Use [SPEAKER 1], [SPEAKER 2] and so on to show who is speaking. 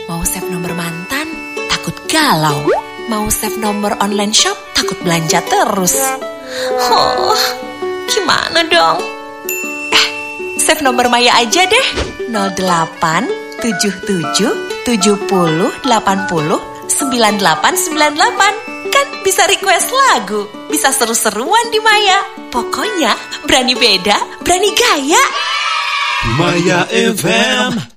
[SPEAKER 1] Mau save nomor mantan, takut galau. Mau save nomor online shop, takut belanja terus. Oh, gimana dong? Save nomor Maya aja deh. 08 77 70 80 9898. Kan bisa request lagu, bisa seru-seruan di Maya. Pokoknya berani beda, berani gaya.
[SPEAKER 2] Maya FM.